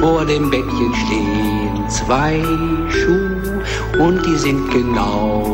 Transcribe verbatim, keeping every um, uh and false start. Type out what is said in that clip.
Vor dem Bettchen stehen zwei Schuhe und die sind genau